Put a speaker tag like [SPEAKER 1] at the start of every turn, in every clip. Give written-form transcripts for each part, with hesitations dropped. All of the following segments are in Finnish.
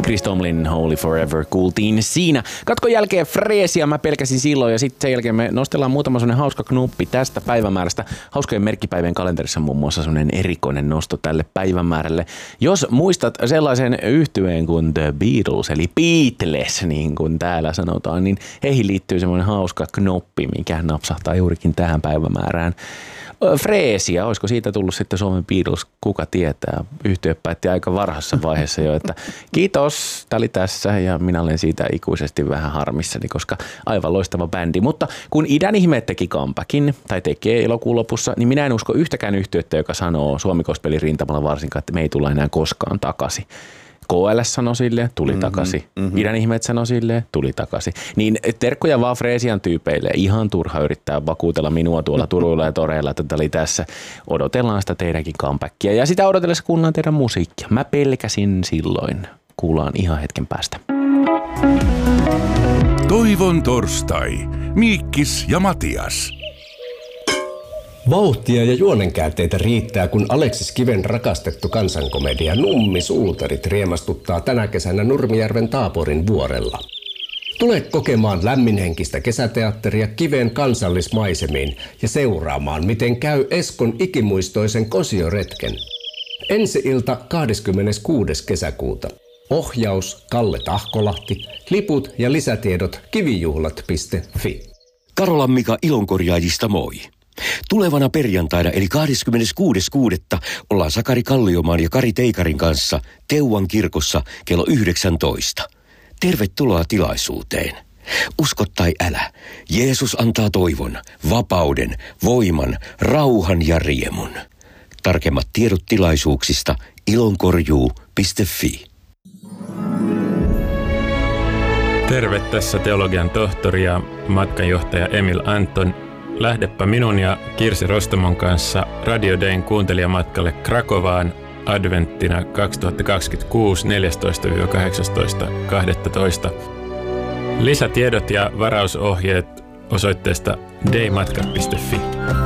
[SPEAKER 1] Chris Tomlin Holy Forever kuultiin siinä. Katkon jälkeen freesiä mä pelkäsin silloin ja sitten sen jälkeen me nostellaan muutama sellainen hauska knuppi tästä päivämäärästä. Hauskojen merkkipäivien kalenterissa muun muassa sellainen erikoinen nosto tälle päivämäärälle. Jos muistat sellaisen yhtyeen kuin The Beatles eli Beatles niin kuin täällä sanotaan, niin heihin liittyy semmoinen hauska knoppi, mikä napsahtaa juurikin tähän päivämäärään. Freesia, olisiko siitä tullut sitten Suomen Beatles, kuka tietää. Yhtye päätti aika varhaisessa vaiheessa jo, että kiitos, tää oli tässä ja minä olen siitä ikuisesti vähän harmissani, koska aivan loistava bändi. Mutta kun Idän ihmeet teki comebackin tai tekee elokuun lopussa, niin minä en usko yhtäkään yhtyettä, joka sanoo Suomi-gospelin rintamalla varsinkaan, että me ei tulla enää koskaan takaisin. KLS sanoi silleen, tuli takaisin. Idän ihmeet sanoi silleen, tuli takaisin. Niin terkkuja vaan Freesian tyypeille. Ihan turha yrittää vakuutella minua tuolla Turuilla ja toreilla, että tämä oli tässä. Odotellaan sitä teidänkin comebackia. Ja sitä odotellessa kuunnellaan teidän musiikkia. Mä pelkäsin silloin. Kuullaan ihan hetken päästä.
[SPEAKER 2] Toivon torstai. Miikkis ja Matias.
[SPEAKER 3] Vauhtia ja juonenkäänteitä riittää, kun Aleksis Kiven rakastettu kansankomedia Nummi-suutarit riemastuttaa tänä kesänä Nurmijärven Taaporin vuorella. Tule kokemaan lämminhenkistä kesäteatteria Kiven kansallismaisemiin ja seuraamaan, miten käy Eskon ikimuistoisen kosioretken. Ensi-ilta 26. kesäkuuta. Ohjaus Kalle Tahkolahti, liput ja lisätiedot kivijuhlat.fi.
[SPEAKER 4] Karolan Mika Ilonkorjaajista moi. Tulevana perjantaina eli 26.6. ollaan Sakari Kalliomaan ja Kari Teikarin kanssa Teuvan kirkossa kello 19. Tervetuloa tilaisuuteen. Usko tai älä, Jeesus antaa toivon, vapauden, voiman, rauhan ja riemun. Tarkemmat tiedot tilaisuuksista ilonkorjuu.fi.
[SPEAKER 5] Terve, tässä teologian tohtori ja matkanjohtaja Emil Anton. Lähdepä minun ja Kirsi Rostomon kanssa Radio Dayn kuuntelijamatkalle Krakovaan adventtina 2026 14-18.12. Lisätiedot ja varausohjeet osoitteesta daymatkat.fi.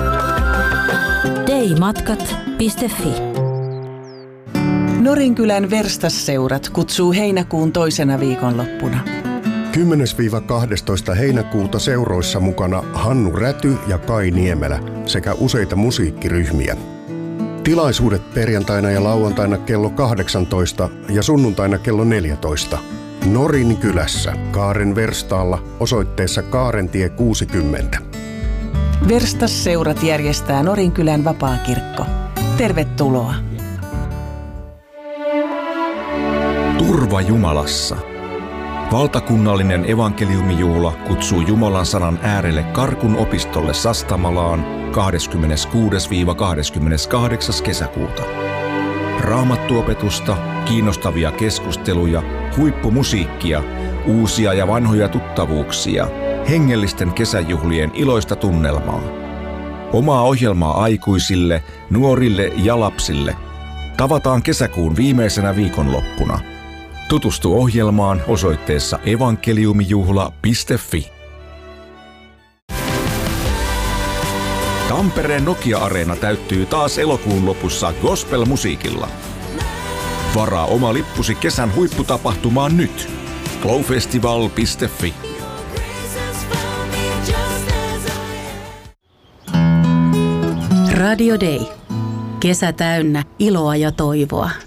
[SPEAKER 6] daymatkat.fi.
[SPEAKER 7] Norinkylän Verstasseurat kutsuu heinäkuun toisena viikonloppuna.
[SPEAKER 8] 10-12 heinäkuuta seuroissa mukana Hannu Räty ja Kai Niemelä sekä useita musiikkiryhmiä. Tilaisuudet perjantaina ja lauantaina kello 18 ja sunnuntaina kello 14. Norinkylässä Kaaren Verstaalla osoitteessa Kaarentie 60.
[SPEAKER 7] Verstasseurat järjestää Norinkylän vapaakirkko. Tervetuloa.
[SPEAKER 9] Turva Jumalassa. Valtakunnallinen evankeliumijuhla kutsuu Jumalan sanan äärelle Karkun opistolle Sastamalaan 26-28. kesäkuuta. Raamattuopetusta, kiinnostavia keskusteluja, huippumusiikkia, uusia ja vanhoja tuttavuuksia, hengellisten kesäjuhlien iloista tunnelmaa. Omaa ohjelmaa aikuisille, nuorille ja lapsille. Tavataan kesäkuun viimeisenä viikonloppuna. Tutustu ohjelmaan osoitteessa evankeliumijuhla.fi. Tampereen Nokia-areena täyttyy taas elokuun lopussa gospel-musiikilla. Varaa oma lippusi kesän huipputapahtumaan nyt. glowfestival.fi.
[SPEAKER 6] Radio Day. Kesä täynnä iloa ja toivoa.